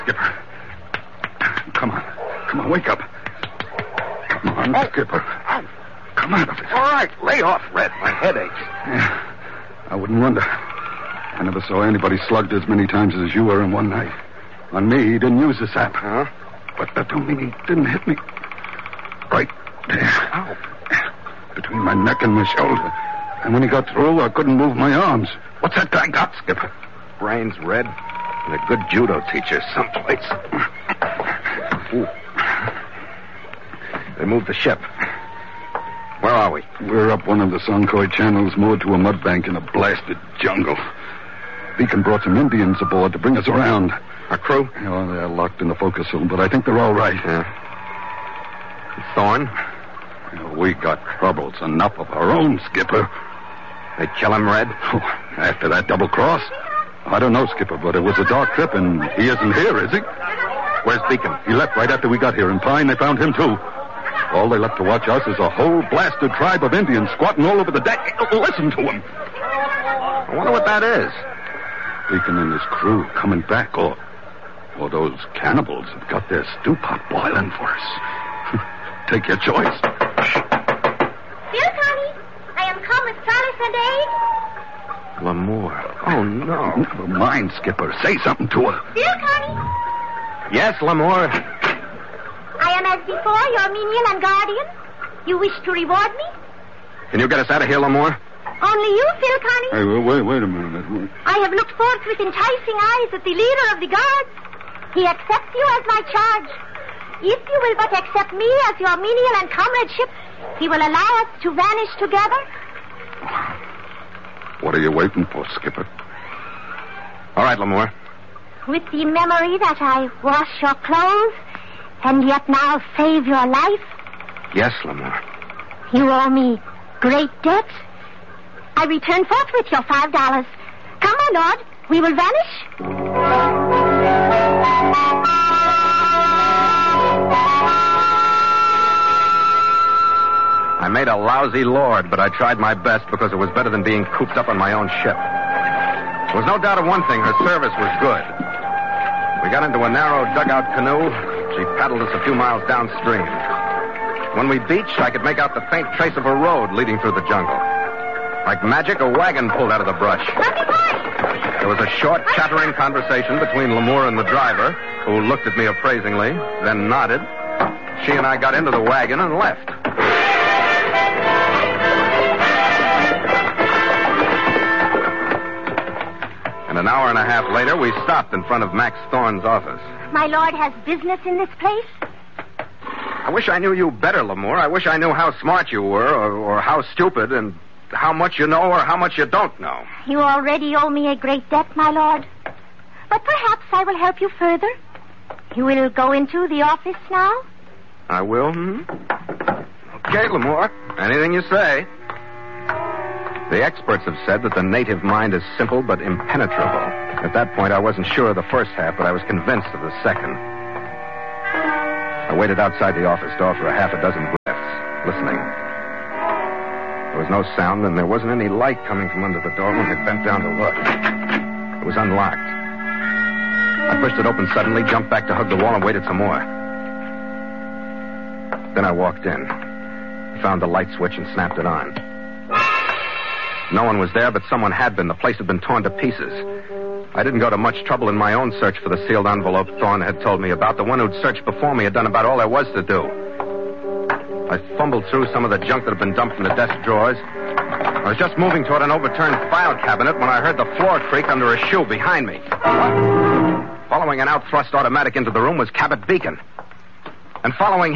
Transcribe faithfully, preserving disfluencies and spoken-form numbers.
Skipper. Come on. Come on, wake up. Come on, oh. Skipper. Oh. Come out of it. All right, lay off, Red. My head aches. Yeah, I wouldn't wonder. I never saw anybody slugged as many times as you were in one night. On me, he didn't use the sap. Huh? But that don't mean he didn't hit me. Right there. Ow. Between my neck and my shoulder. And when he got through, I couldn't move my arms. What's that guy got, Skipper? Brains, Red. And a good judo teacher someplace. Ooh. They moved the ship. Where are we? We're up one of the Sonkoy channels, moored to a mud bank in a blasted jungle. Beacon brought some Indians aboard to bring us around. Our crew? Oh, they're locked in the focus room, but I think they're all right. Yeah. Thorne? We got troubles enough of our own, Skipper. They kill him, Red? Oh, after that double cross? I don't know, Skipper, but it was a dark trip, and he isn't here, is he? Where's Beacon? He left right after we got here. In Pine, they found him, too. All they left to watch us is a whole blasted tribe of Indians squatting all over the deck. Listen to them. I wonder what that is. Beacon and his crew coming back, or, or those cannibals have got their stew pot boiling for us. Take your choice. Bill, Connie, I am come with solace and aid. L'Amour. Oh, no. Never mind, Skipper. Say something to her. Bill, Connie. Yes, L'Amour. I am as before your menial and guardian. You wish to reward me? Can you get us out of here, L'Amour? Only you, Phil, Connie. Hey, wait, wait a minute. Wait. I have looked forth with enticing eyes at the leader of the guards. He accepts you as my charge. If you will but accept me as your menial and comradeship, he will allow us to vanish together. What are you waiting for, Skipper? All right, L'Amour. With the memory that I wash your clothes and yet now save your life. Yes, L'Amour. You owe me great debt. I return forthwith your five dollars. Come, my lord, we will vanish. I made a lousy lord, but I tried my best because it was better than being cooped up on my own ship. There was no doubt of one thing, her service was good. We got into a narrow dugout canoe. She paddled us a few miles downstream. When we beached, I could make out the faint trace of a road leading through the jungle. Like magic, a wagon pulled out of the brush. There was a short, chattering conversation between L'Amour and the driver, who looked at me appraisingly, then nodded. She and I got into the wagon and left. And an hour and a half later, we stopped in front of Max Thorne's office. My lord has business in this place? I wish I knew you better, L'Amour. I wish I knew how smart you were, or, or how stupid, and how much you know or how much you don't know. You already owe me a great debt, my lord. But perhaps I will help you further. You will go into the office now? I will, hmm? Okay, L'Amour. Anything you say. The experts have said that the native mind is simple but impenetrable. At that point, I wasn't sure of the first half, but I was convinced of the second. I waited outside the office door for a half a dozen breaths, listening. There was no sound, and there wasn't any light coming from under the door when I bent down to look. It was unlocked. I pushed it open suddenly, jumped back to hug the wall, and waited some more. Then I walked in, found the light switch, and snapped it on. No one was there, but someone had been. The place had been torn to pieces. I didn't go to much trouble in my own search for the sealed envelope Thorne had told me about. The one who'd searched before me had done about all there was to do. I fumbled through some of the junk that had been dumped from the desk drawers. I was just moving toward an overturned file cabinet when I heard the floor creak under a shoe behind me. Following an out-thrust automatic into the room was Cabot Beacon. And following